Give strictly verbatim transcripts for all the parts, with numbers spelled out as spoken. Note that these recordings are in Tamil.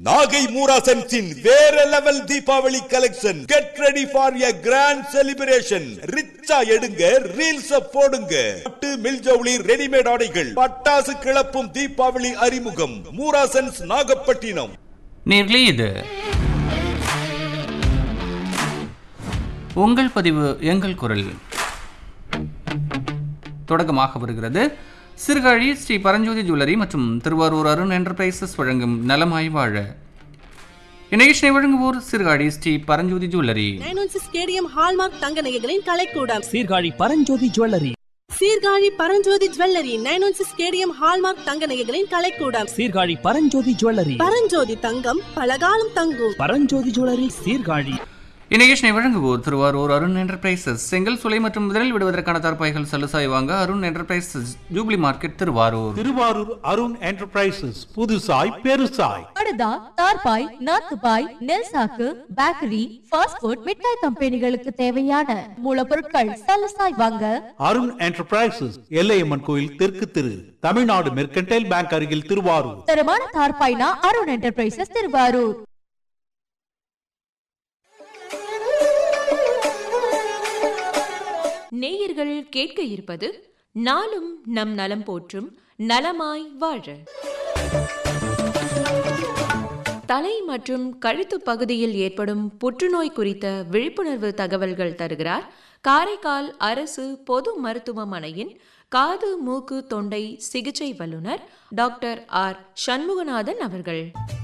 நாகை மூராசன்ஸின் வேற level Deepavali collection. Get ready for a grand celebration. ரிச்சா எடுங்க, ரீல்ஸ் போடுங்க. பட்டு மில்ஜவுளி ரெடிமேட் ஆடைகள், பட்டாசு கிளப்பும் தீபாவளி அறிமுகம். மூராசன்ஸ் நாகப்பட்டினம். நேர்களே, இது உங்கள் பதிவு எங்கள் குரல். தொடக்கமாக வருகிறது. சிறுகாழி ஸ்ரீ பரஞ்சோதி ஜுவல்லரி மற்றும் திருவாரூர் அருண் என்டர்பிரைசஸ் வழங்கும் நலமாய் வாழ. இந்நிகழ்ச்சியை வழங்குவோர் Sirkazhi Sri Paranjothi jewellery. Stadium hallmark தங்க நகைகளின் கலைக்கூடம் Sirkazhi Paranjothi jewellery. Sirkazhi Paranjothi jewellery nine one six stadium hallmark தங்க நகைகளின் கலைக்கூடம். சீர்காழி பரஞ்சோதி ஜுவல்லரி. பரஞ்சோதி தங்கம் பலகாலம் தங்கும். பரஞ்சோதி ஜுவல்லரி சீர்காழி. இந்நிகழ்ச்சியை வழங்குவோர் திருவாரூர் அருண் என்டர்பிரைசஸ். செங்கல் சுலை மற்றும் முதலில் விடுவதற்கான தற்பாய்கள் சலுசாய் வாங்க Arun enterprises, jubilee market, Thiruvarur. Thiruvarur Arun enterprises, புதுசாய் பெருசாய். படுதா, தார்பாய், நாத்துபாய், நெல் சாக்கு, பேக்கரி, ஃபாஸ்ட் ஃபுட், மிட்டாய் கம்பெனிகளுக்கு தேவையான மூலப்பொருட்கள் சலுசாய் வாங்க அருண் என்டர்பிரைசஸ், எல்லையம்மன் கோயில் தெற்கு திரு, தமிழ்நாடு மெர்கன்டைல் பேங்க் அருகில், திருவாரூர். தரமான தார்பாய்னா அருண் என்டர்பிரைசஸ், திருவாரூர். நேயர்கள் கேட்க இருப்பது நாளும் நம் நலம் போற்றும் நலமாய் வாழ. தலை மற்றும் கழுத்து பகுதியில் ஏற்படும் புற்றுநோய் குறித்த விழிப்புணர்வு தகவல்கள் தருகிறார் காரைக்கால் அரசு பொது மருத்துவமனையின் காது மூக்கு தொண்டை சிகிச்சை வல்லுநர் டாக்டர் ஆர் சண்முகநாதன் அவர்கள்.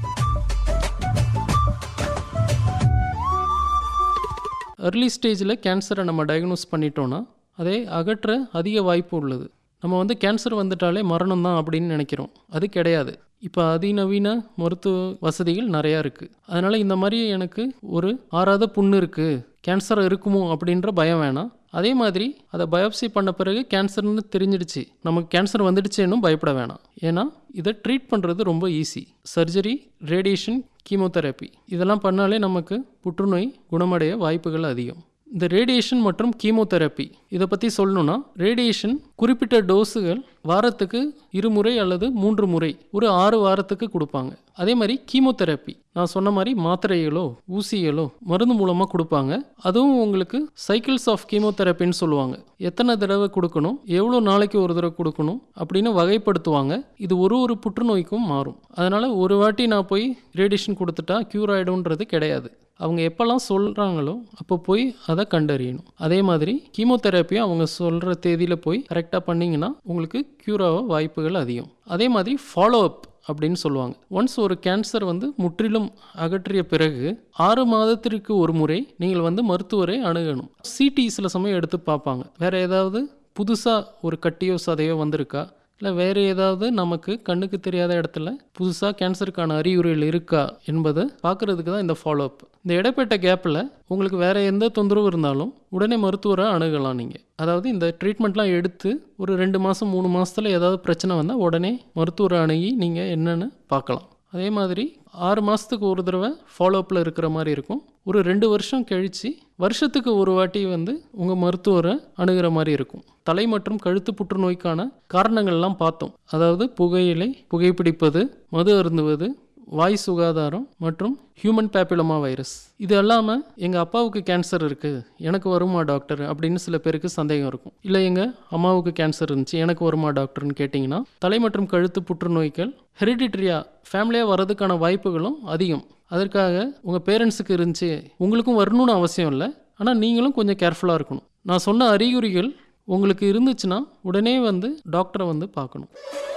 ஏர்லி ஸ்டேஜில் கேன்சரை நம்ம டயக்னோஸ் பண்ணிட்டோன்னா அதை அகற்ற அதிக வாய்ப்பு உள்ளது. நம்ம வந்து கேன்சர் வந்துட்டாலே மரணம் தான் அப்படின்னு நினைக்கிறோம். அது கிடையாது. இப்போ அதிநவீன மருத்துவ வசதிகள் நிறையா இருக்குது. அதனால் இந்த மாதிரி எனக்கு ஒரு ஆறாத புண்ணு இருக்குது, கேன்சர் இருக்குமோ அப்படின்ற பயம் வேணாம். அதே மாதிரி அதை பயாப்சி பண்ண பிறகு கேன்சர்னு தெரிஞ்சிடுச்சு, நமக்கு கேன்சர் வந்துடுச்சேன்னும் பயப்பட வேணாம். ஏன்னா இதை ட்ரீட் பண்ணுறது ரொம்ப ஈஸி. சர்ஜரி, ரேடியேஷன், கீமோதெரப்பி இதெல்லாம் பண்ணாலே நமக்கு புற்றுநோய் குணமடைய வாய்ப்புகள் அதிகம். இந்த ரேடியேஷன் மற்றும் கீமோதெரப்பி இதை பற்றி சொல்லணும்னா, ரேடியேஷன் குறிப்பிட்ட டோஸுகள் வாரத்துக்கு இருமுறை அல்லது மூன்று முறை ஒரு ஆறு வாரத்துக்கு கொடுப்பாங்க. அதே மாதிரி கீமோதெரப்பி நான் சொன்ன மாதிரி மாத்திரைகளோ ஊசிகளோ மருந்து மூலமாக கொடுப்பாங்க. அதுவும் உங்களுக்கு சைக்கிள்ஸ் ஆஃப் கீமோதெரப்பின்னு சொல்லுவாங்க. எத்தனை தடவை கொடுக்கணும், எவ்வளோ நாளைக்கு ஒரு தடவை கொடுக்கணும் அப்படின்னு வகைப்படுத்துவாங்க. இது ஒரு ஒரு புற்றுநோய்க்கும் மாறும். அதனால் ஒரு வாட்டி நான் போய் ரேடியேஷன் கொடுத்துட்டா க்யூர் ஆகிடும்ன்றது கிடையாது. அவங்க எப்போல்லாம் சொல்கிறாங்களோ அப்போ போய் அதை கண்டறியணும். அதே மாதிரி கீமோதெரப்பியும் அவங்க சொல்கிற தேதியில் போய் கரெக்டாக பண்ணிங்கன்னா உங்களுக்கு க்யூர் ஆக வாய்ப்புகள் அதிகம். அதே மாதிரி ஃபாலோ அப் அப்படின்னு சொல்லுவாங்க. ஒன்ஸ் ஒரு கேன்சர் வந்து முற்றிலும் அகற்றிய பிறகு ஆறு மாதத்திற்கு ஒரு முறை நீங்கள் வந்து மருத்துவரை அணுகணும். சிடி சில சமயம் எடுத்து பார்ப்பாங்க, வேறு ஏதாவது புதுசாக ஒரு கட்டியோ சதையோ வந்திருக்கா, இல்லை வேறு ஏதாவது நமக்கு கண்ணுக்கு தெரியாத இடத்துல புதுசாக கேன்சருக்கான அறிகுறிகள் இருக்கா என்பதை பார்க்குறதுக்கு தான் இந்த ஃபாலோ அப். இந்த இடைப்பட்ட கேப்பில் உங்களுக்கு வேறு எந்த தொந்தரவு இருந்தாலும் உடனே மருத்துவரை அணுகலாம். நீங்கள் அதாவது இந்த ட்ரீட்மெண்ட்லாம் எடுத்து ஒரு ரெண்டு மாதம் மூணு மாதத்தில் ஏதாவது பிரச்சனை வந்தால் உடனே மருத்துவரை அணுகி நீங்கள் என்னென்னு பார்க்கலாம். அதே மாதிரி ஆறு மாதத்துக்கு ஒரு தடவை ஃபாலோஅப்பில் இருக்கிற மாதிரி இருக்கும். ஒரு ரெண்டு வருஷம் கழித்து வருஷத்துக்கு ஒரு வாட்டி வந்து உங்கள் மருத்துவரை அணுகிற மாதிரி இருக்கும். தலை மற்றும் கழுத்து புற்றுநோய்க்கான காரணங்கள்லாம் பார்த்தோம். அதாவது புகையிலை, புகைப்பிடிப்பது, மது அருந்துவது, வாய் சுகாதாரம் மற்றும் ஹியூமன் பேப்பிலோமா வைரஸ். இது இல்லாமல் எங்கள் அப்பாவுக்கு கேன்சர் இருக்குது, எனக்கு வருமா டாக்டர் அப்படின்னு சில பேருக்கு சந்தேகம் இருக்கும். இல்லை எங்கள் அம்மாவுக்கு கேன்சர் இருந்துச்சு, எனக்கு வருமா டாக்டர்னு கேட்டிங்கன்னா, தலை மற்றும் கழுத்து புற்றுநோய்கள் ஹெரிடிட்ரியாக ஃபேமிலியாக வர்றதுக்கான வாய்ப்புகளும் அதிகம். அதற்காக உங்கள் பேரண்ட்ஸுக்கு இருந்துச்சு உங்களுக்கும் வரணும்னு அவசியம் இல்லை. ஆனால் நீங்களும் கொஞ்சம் கேர்ஃபுல்லாக இருக்கணும். நான் சொன்ன அறிகுறிகள் உங்களுக்கு இருந்துச்சுன்னா உடனே வந்து டாக்டரை வந்து பார்க்கணும்.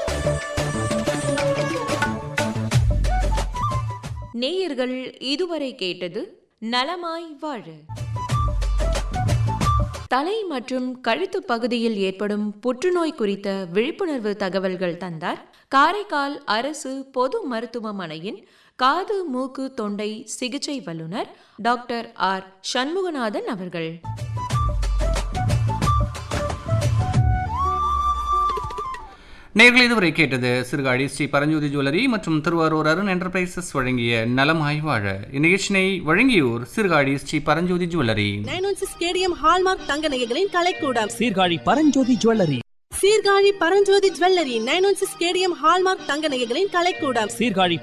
நேயர்கள் இதுவரை கேட்டது நலமாய் வாழ. தலை மற்றும் கழுத்து பகுதியில் ஏற்படும் புற்றுநோய் குறித்த விழிப்புணர்வு தகவல்கள் தந்தார் காரைக்கால் அரசு பொது மருத்துவமனையின் காது மூக்கு தொண்டை சிகிச்சை வல்லுநர் டாக்டர் ஆர் சண்முகநாதன் அவர்கள். நேர்கள் இதுவரை கேட்டது சிறுகாழி ஸ்ரீ பரஞ்சோதி ஜுவல்லரி மற்றும் திருவாரூர் அருண் என்டர்பிரைசஸ் வழங்கிய நலமாய் வாழ. இந்நிகழ்ச்சியை வழங்கியோர் Sirkazhi Sri Paranjothi jewellery. Nine one six stadium hallmark தங்க நகைகளின் கலைக்கூடம். Sirkazhi Paranjothi jewellery. Sirkazhi Paranjothi jewellery nine one six stadium hallmark தங்க நகைகளின் கலைக்கூடம். சீர்காழி